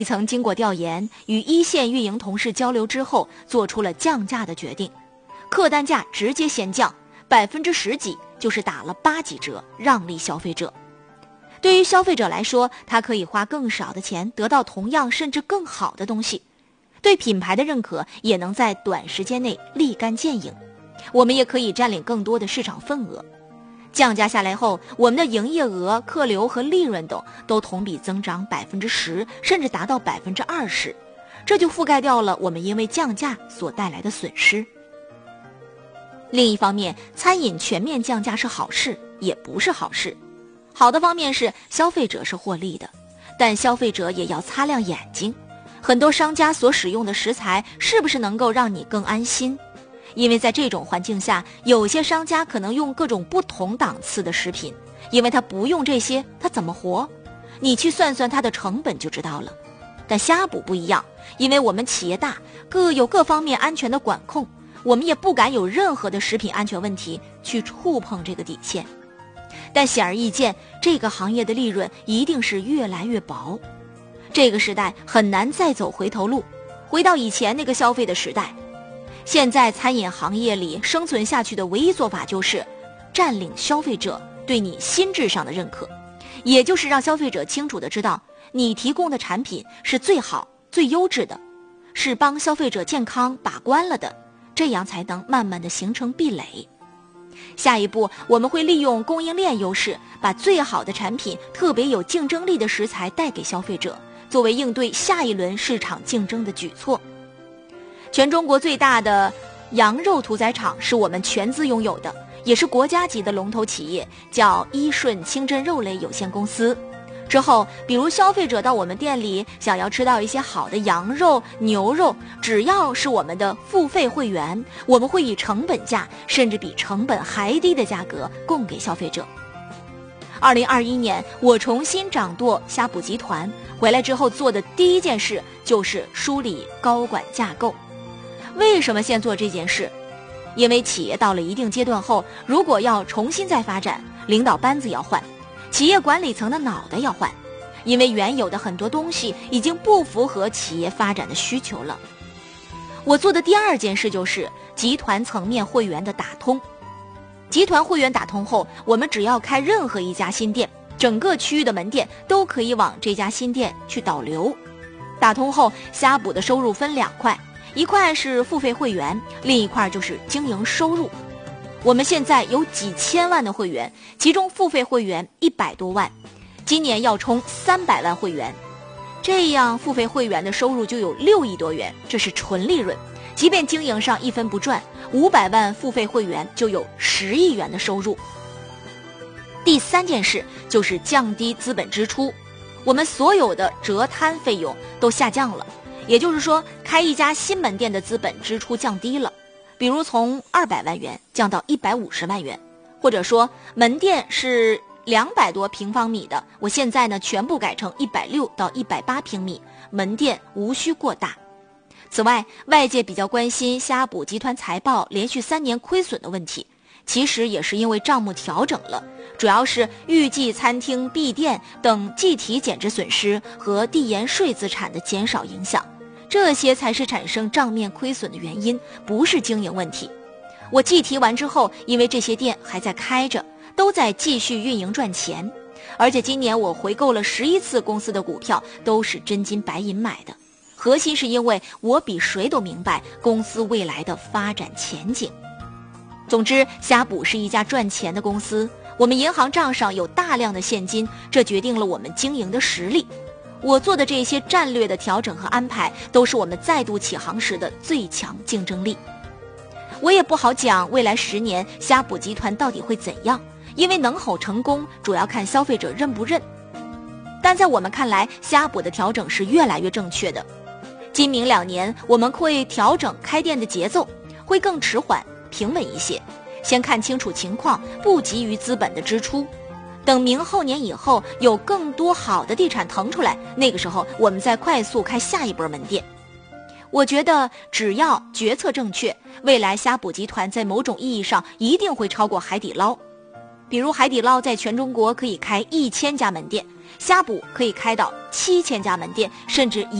曾经过调研，与一线运营同事交流之后，做出了降价的决定，客单价直接先降10%几，就是打了8几折，让利消费者。对于消费者来说，他可以花更少的钱得到同样甚至更好的东西，对品牌的认可也能在短时间内立竿见影，我们也可以占领更多的市场份额。降价下来后，我们的营业额、客流和利润等都同比增长10%，甚至达到20%，这就覆盖掉了我们因为降价所带来的损失。另一方面，餐饮全面降价是好事，也不是好事。好的方面是消费者是获利的，但消费者也要擦亮眼睛，很多商家所使用的食材是不是能够让你更安心？因为在这种环境下，有些商家可能用各种不同档次的食品，因为他不用这些，他怎么活？你去算算它的成本就知道了。但呷哺不一样，因为我们企业大，各有各方面安全的管控，我们也不敢有任何的食品安全问题去触碰这个底线。但显而易见，这个行业的利润一定是越来越薄。这个时代很难再走回头路，回到以前那个消费的时代。现在餐饮行业里生存下去的唯一做法就是占领消费者对你心智上的认可，也就是让消费者清楚地知道你提供的产品是最好最优质的，是帮消费者健康把关了的，这样才能慢慢地形成壁垒。下一步我们会利用供应链优势，把最好的产品、特别有竞争力的食材带给消费者，作为应对下一轮市场竞争的举措。全中国最大的羊肉屠宰场是我们全资拥有的，也是国家级的龙头企业，叫伊顺清真肉类有限公司。之后比如消费者到我们店里想要吃到一些好的羊肉、牛肉，只要是我们的付费会员，我们会以成本价甚至比成本还低的价格供给消费者。2021年我重新掌舵呷哺集团，回来之后做的第一件事就是梳理高管架构。为什么先做这件事？因为企业到了一定阶段后，如果要重新再发展，领导班子要换，企业管理层的脑袋要换，因为原有的很多东西已经不符合企业发展的需求了。我做的第二件事就是集团层面会员的打通。集团会员打通后，我们只要开任何一家新店，整个区域的门店都可以往这家新店去导流。打通后，呷哺的收入分2块，一块是付费会员，另一块就是经营收入。我们现在有几千万的会员，其中付费会员100多万，今年要冲300万会员，这样付费会员的收入就有6亿多元，这是纯利润。即便经营上1分不赚，500万付费会员就有10亿元的收入。第3件事就是降低资本支出，我们所有的折摊费用都下降了，也就是说开一家新门店的资本支出降低了，比如从200万元降到150万元，或者说门店是200多平方米的，我现在呢全部改成160到180平米，门店无需过大。此外，外界比较关心呷哺集团财报连续3年亏损的问题，其实也是因为账目调整了，主要是预计餐厅闭店等计提减值损失和递延税资产的减少影响，这些才是产生账面亏损的原因，不是经营问题。我计提完之后，因为这些店还在开着，都在继续运营赚钱，而且今年我回购了11次公司的股票，都是真金白银买的。核心是因为我比谁都明白公司未来的发展前景。总之，呷哺是一家赚钱的公司，我们银行账上有大量的现金，这决定了我们经营的实力。我做的这些战略的调整和安排，都是我们再度起航时的最强竞争力。我也不好讲未来10年呷哺集团到底会怎样，因为能否成功主要看消费者认不认。但在我们看来，呷哺的调整是越来越正确的。今明2年我们会调整开店的节奏，会更迟缓平稳一些，先看清楚情况，不急于资本的支出，等明后年以后有更多好的地产腾出来，那个时候我们再快速开下一波门店。我觉得只要决策正确，未来呷哺集团在某种意义上一定会超过海底捞。比如海底捞在全中国可以开1000家门店， 呷哺可以开到7000家门店，甚至